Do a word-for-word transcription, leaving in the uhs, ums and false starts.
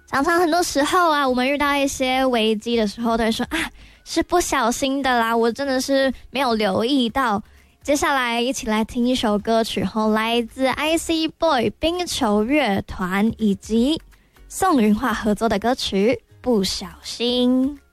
常常很多时候啊，我们遇到一些危机的时候，都会说啊，是不小心的啦，我真的是没有留意到。接下来一起来听一首歌曲后，来自 I C Boy 冰球乐团以及宋云桦合作的歌曲《不小心》。